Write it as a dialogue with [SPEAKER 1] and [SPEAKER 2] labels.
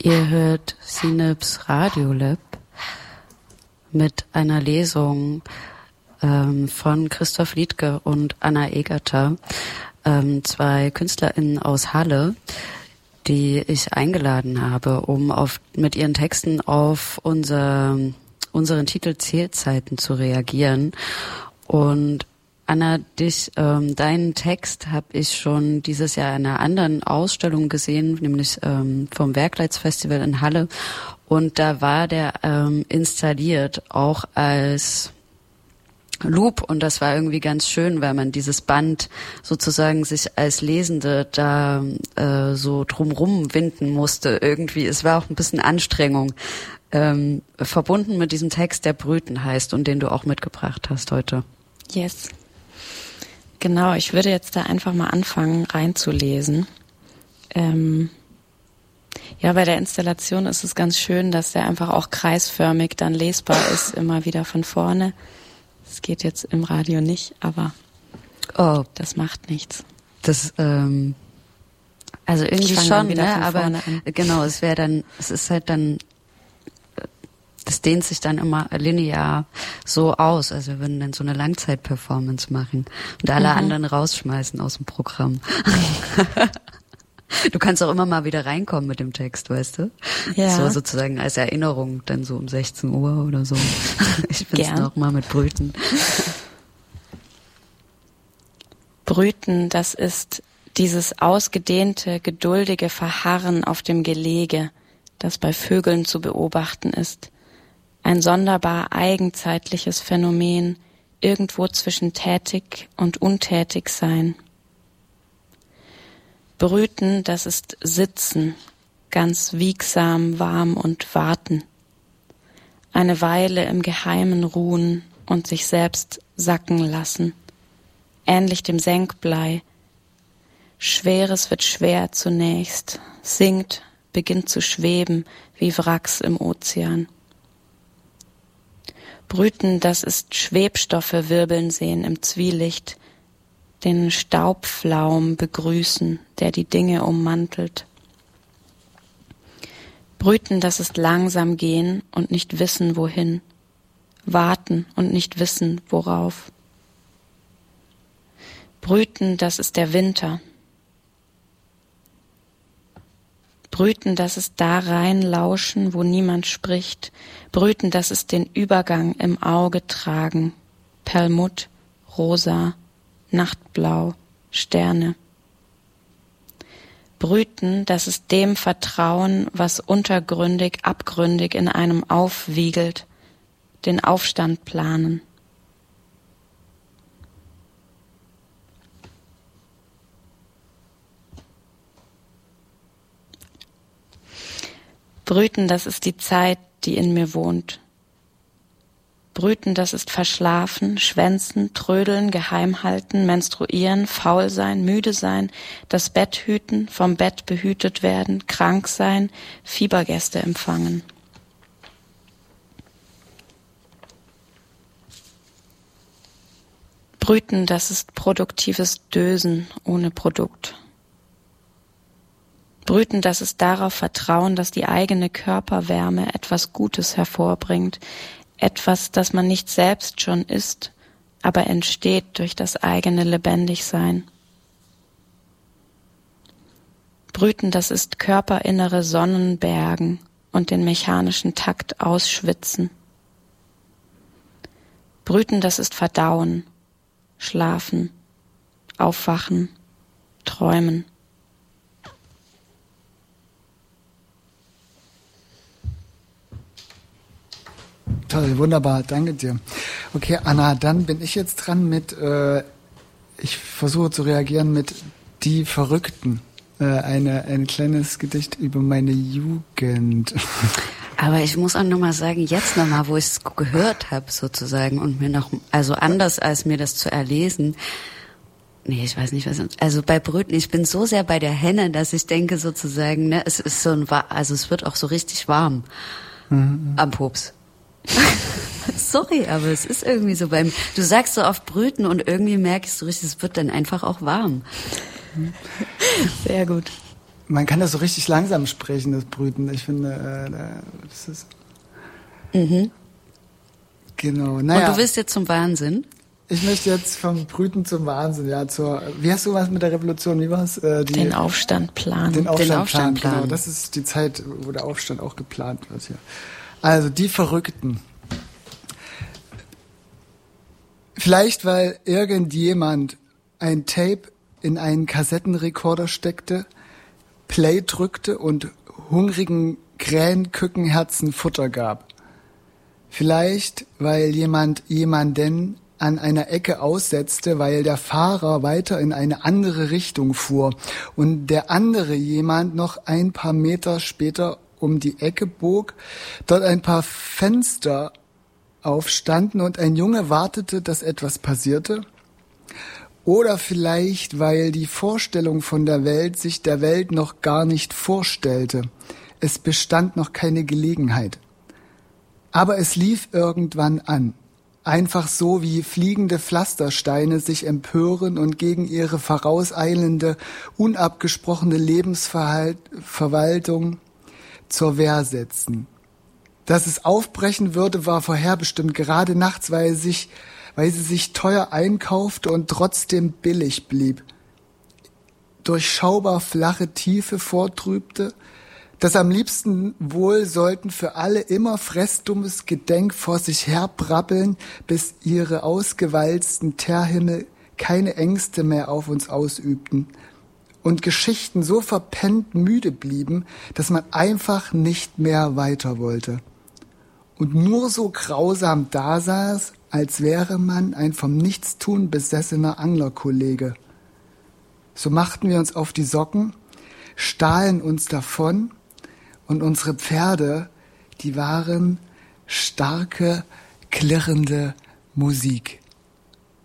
[SPEAKER 1] Ihr hört Syneps Radiolab mit einer Lesung von Christoph Liedtke und Anna Egerter, zwei KünstlerInnen aus Halle, die ich eingeladen habe, um mit ihren Texten auf unseren Titel Zählzeiten zu reagieren. Und Anna, deinen Text habe ich schon dieses Jahr in einer anderen Ausstellung gesehen, nämlich vom Werkleitsfestival in Halle. Und da war der installiert, auch als Loop. Und das war irgendwie ganz schön, weil man dieses Band sozusagen sich als Lesende da so drumrum winden musste irgendwie. Es war auch ein bisschen Anstrengung. Verbunden mit diesem Text, der Brüten heißt und den du auch mitgebracht hast heute.
[SPEAKER 2] Yes. Genau, ich würde jetzt da einfach mal anfangen reinzulesen. Ja, bei der Installation ist es ganz schön, dass der einfach auch kreisförmig dann lesbar ist, immer wieder von vorne. Das geht jetzt im Radio nicht, aber das macht nichts.
[SPEAKER 1] Das, also irgendwie schon, ne? Aber genau, es ist halt dann, das dehnt sich dann immer linear so aus. Also wir würden dann so eine Langzeitperformance machen und alle anderen rausschmeißen aus dem Programm. Du kannst auch immer mal wieder reinkommen mit dem Text, weißt du? Ja. So sozusagen als Erinnerung, dann so um 16 Uhr oder so. Ich bin's noch mal mit Brüten.
[SPEAKER 2] Brüten, das ist dieses ausgedehnte, geduldige Verharren auf dem Gelege, das bei Vögeln zu beobachten ist. Ein sonderbar eigenzeitliches Phänomen, irgendwo zwischen tätig und untätig sein. Brüten, das ist Sitzen, ganz wiegsam, warm und warten. Eine Weile im Geheimen ruhen und sich selbst sacken lassen, ähnlich dem Senkblei. Schweres wird schwer zunächst, sinkt, beginnt zu schweben wie Wracks im Ozean. Brüten, das ist Schwebstoffe wirbeln sehen im Zwielicht, den Staubflaum begrüßen, der die Dinge ummantelt. Brüten, das ist langsam gehen und nicht wissen, wohin, warten und nicht wissen, worauf. Brüten, das ist der Winter. Brüten, das ist da reinlauschen, wo niemand spricht. Brüten, das ist den Übergang im Auge tragen. Perlmutt, rosa, Nachtblau, Sterne. Brüten, das ist dem Vertrauen, was untergründig, abgründig in einem aufwiegelt, den Aufstand planen. Brüten, das ist die Zeit, die in mir wohnt. Brüten, das ist verschlafen, schwänzen, trödeln, geheim halten, menstruieren, faul sein, müde sein, das Bett hüten, vom Bett behütet werden, krank sein, Fiebergäste empfangen. Brüten, das ist produktives Dösen ohne Produkt. Brüten, das ist darauf Vertrauen, dass die eigene Körperwärme etwas Gutes hervorbringt, etwas, das man nicht selbst schon ist, aber entsteht durch das eigene Lebendigsein. Brüten, das ist körperinnere Sonnenbergen und den mechanischen Takt ausschwitzen. Brüten, das ist Verdauen, Schlafen, Aufwachen, Träumen.
[SPEAKER 3] Toll, wunderbar, danke dir. Okay, Anna, dann bin ich jetzt dran mit, ich versuche zu reagieren mit Die Verrückten. Ein kleines Gedicht über meine Jugend.
[SPEAKER 1] Aber ich muss auch nochmal sagen, jetzt nochmal, wo ich es gehört habe sozusagen und mir noch, also anders als mir das zu erlesen, nee, ich weiß nicht, also bei Brüten, ich bin so sehr bei der Henne, dass ich denke sozusagen, ne, es ist so also es wird auch so richtig warm am Pups. Sorry, aber es ist irgendwie so du sagst so oft Brüten und irgendwie merkst du richtig, es wird dann einfach auch warm.
[SPEAKER 2] Sehr gut.
[SPEAKER 3] Man kann das so richtig langsam sprechen, das Brüten. Ich finde, das ist... Genau, naja.
[SPEAKER 1] Und du willst jetzt zum Wahnsinn?
[SPEAKER 3] Ich möchte jetzt vom Brüten zum Wahnsinn, ja, wie hast du was mit der Revolution, wie war's?
[SPEAKER 2] Den Aufstand planen.
[SPEAKER 3] Den Aufstand planen,
[SPEAKER 1] planen.
[SPEAKER 3] genau. Das ist die Zeit, wo der Aufstand auch geplant wird hier. Also, die Verrückten. Vielleicht, weil irgendjemand ein Tape in einen Kassettenrekorder steckte, Play drückte und hungrigen Krähenkückenherzen Futter gab. Vielleicht, weil jemanden an einer Ecke aussetzte, weil der Fahrer weiter in eine andere Richtung fuhr und der andere jemand noch ein paar Meter später um die Ecke bog, dort ein paar Fenster aufstanden und ein Junge wartete, dass etwas passierte. Oder vielleicht, weil die Vorstellung von der Welt sich der Welt noch gar nicht vorstellte. Es bestand noch keine Gelegenheit. Aber es lief irgendwann an. Einfach so, wie fliegende Pflastersteine sich empören und gegen ihre vorauseilende, unabgesprochene Lebensverwaltung zur Wehr setzen. Dass es aufbrechen würde, war vorherbestimmt, gerade nachts, weil sie sich teuer einkaufte und trotzdem billig blieb. Durchschaubar flache Tiefe vortrübte, das am liebsten wohl sollten für alle immer fressdummes Gedenk vor sich herbrabbeln, bis ihre ausgewalzten Teerhimmel keine Ängste mehr auf uns ausübten und Geschichten so verpennt müde blieben, dass man einfach nicht mehr weiter wollte und nur so grausam dasaß, als wäre man ein vom Nichtstun besessener Anglerkollege. So machten wir uns auf die Socken, stahlen uns davon, und unsere Pferde, die waren starke, klirrende Musik.